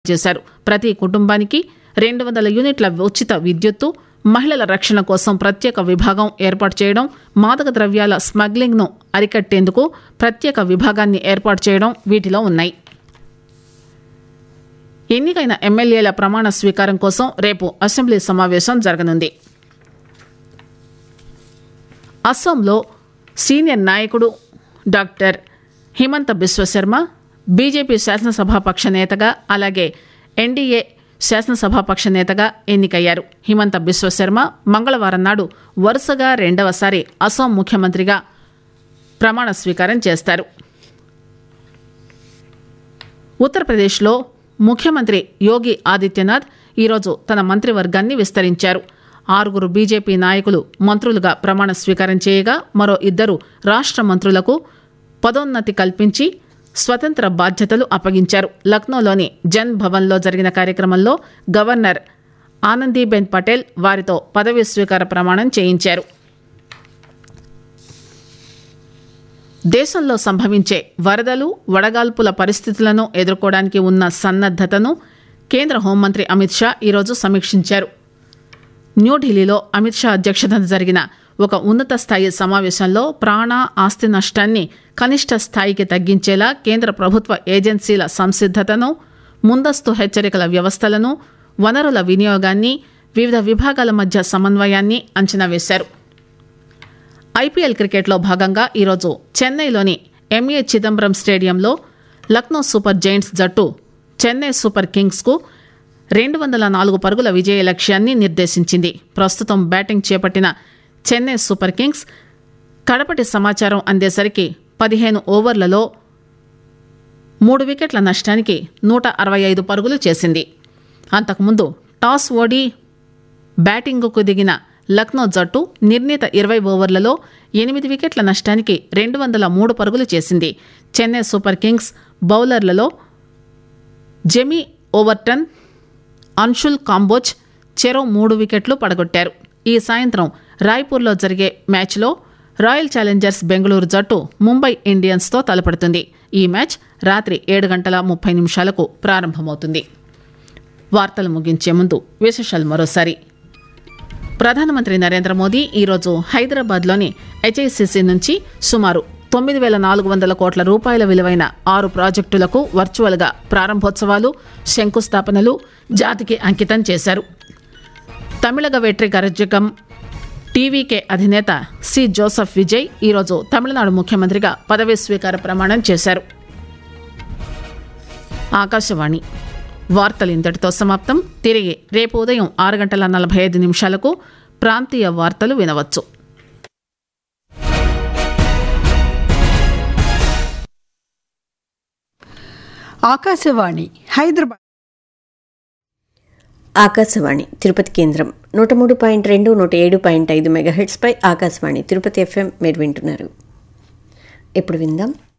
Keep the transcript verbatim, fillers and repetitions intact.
చేశారు. ప్రతి కుటుంబానికి రెండు వందల యూనిట్ల ఉచిత విద్యుత్తు, మహిళల రక్షణ కోసం ప్రత్యేక విభాగం ఏర్పాటు చేయడం, మాదక ద్రవ్యాల స్మగ్లింగ్ ను అరికట్టేందుకు ప్రత్యేక విభాగాన్ని ఏర్పాటు చేయడం వీటిలో ఉన్నాయి. ఎన్నికైన ఎమ్మెల్యేల ప్రమాణ స్వీకారం కోసం రేపు అసెంబ్లీ సమావేశం జరగనుంది. అస్సాంలో సీనియర్ నాయకుడు డాక్టర్ హిమంత బిశ్వశర్మ బీజేపీ శాసనసభాపక్ష నేతగా, అలాగే ఎన్డీఏ శాసనసభాపక్ష నేతగా ఎన్నికయ్యారు. హిమంత బిశ్వశర్మ మంగళవారం నాడు వరుసగా రెండవసారి అస్సాం ముఖ్యమంత్రిగా ప్రమాణ స్వీకారం చేస్తారు. ఉత్తరప్రదేశ్లో ముఖ్యమంత్రి యోగి ఆదిత్యనాథ్ ఈరోజు తన మంత్రివర్గాన్ని విస్తరించారు. ఆరుగురు బీజేపీ నాయకులు మంత్రులుగా ప్రమాణ స్వీకారం చేయగా, మరో ఇద్దరు రాష్ట్ర మంత్రులకు పదోన్నతి కల్పించి స్వతంత్ర బాధ్యతలు అప్పగించారు. లక్నోలోని జన్ భవన్లో జరిగిన కార్యక్రమంలో గవర్నర్ ఆనందీబెన్ పటేల్ వారితో పదవీ స్వీకార ప్రమాణం చేయించారు. దేశంలో సంభవించే వరదలు, వడగాల్పుల పరిస్థితులను ఎదుర్కోవడానికి ఉన్న సన్నద్దతను కేంద్ర హోంమంత్రి అమిత్ షా ఈరోజు సమీక్షించారు. న్యూఢిల్లీలో అమిత్ షా అధ్యక్షతన జరిగిన ఒక ఉన్నత స్థాయి సమావేశంలో ప్రాణ, ఆస్తి నష్టాన్ని కనిష్ట స్థాయికి తగ్గించేలా కేంద్ర ప్రభుత్వ ఏజెన్సీల సంసిద్దతను, ముందస్తు హెచ్చరికల వ్యవస్థలను, వనరుల వినియోగాన్ని, వివిధ విభాగాల మధ్య సమన్వయాన్ని అంచనా వేశారు. ఐపీఎల్ క్రికెట్లో భాగంగా ఈరోజు చెన్నైలోని ఎంఏ చిదంబరం స్టేడియంలో లక్నో సూపర్ జైంట్స్ జట్టు చెన్నై సూపర్ కింగ్స్ కు రెండు వందల నాలుగు పరుగుల విజయ లక్ష్యాన్ని నిర్దేశించింది. ప్రస్తుతం బ్యాటింగ్ చేపట్టిన చెన్నై సూపర్ కింగ్స్ కడపటి సమాచారం అందేసరికి పదిహేను ఓవర్లలో మూడు వికెట్ల నష్టానికి నూట అరవై ఐదు పరుగులు చేసింది. అంతకుముందు టాస్ ఓడి బ్యాటింగుకు దిగిన లక్నో జట్టు నిర్ణీత ఇరవై ఓవర్లలో ఎనిమిది వికెట్ల నష్టానికి రెండు వందల మూడు పరుగులు చేసింది. చెన్నై సూపర్ కింగ్స్ బౌలర్లలో జెమీ ఓవర్టన్, అన్షుల్ కాంబోజ్ చెరో మూడు వికెట్లు పడగొట్టారు. ఈ సాయంత్రం రాయ్పూర్లో జరిగే మ్యాచ్లో రాయల్ ఛాలెంజర్స్ బెంగళూరు జట్టు ముంబై ఇండియన్స్తో తలపడుతుంది. ఈ మ్యాచ్ రాత్రి ఏడు గంటల ముప్పై నిమిషాలకు ప్రారంభమవుతుంది. వార్తలు ముగించే ముందు విశేషాలు మరోసారి. ప్రధానమంత్రి నరేంద్ర మోదీ ఈరోజు హైదరాబాద్లోని హెచ్ఐసిసి నుంచి సుమారు తొమ్మిది వేల నాలుగు వందల కోట్ల రూపాయల విలువైన ఆరు ప్రాజెక్టులకు వర్చువల్గా ప్రారంభోత్సవాలు, శంకుస్థాపనలు జాతికి అంకితం చేశారు. తమిళగ వెట్రి కరజకం టీవీకే అధినేత సి జోసెఫ్ విజయ్ ఈరోజు తమిళనాడు ముఖ్యమంత్రిగా పదవీ స్వీకార ప్రమాణం చేశారు. ఆకాశవాణి వార్తలు ఇంతటితో సమాప్తం. తిరిగి రేపు ఉదయం ఆరు గంటల నలభై ఐదు నిమిషాలకు ప్రాంతీయ వార్తలు వినవచ్చు. ఆకాశవాణి హైదరాబాద్. ఆకాశవాణి తిరుపతి కేంద్రం నూట మూడు పాయింట్ రెండు నూట ఏడు పాయింట్ ఐదు మెగాహెట్స్ పై ఆకాశవాణి తిరుపతి ఎఫ్ఎం మీరు వింటున్నారు. ఇప్పుడు విందాం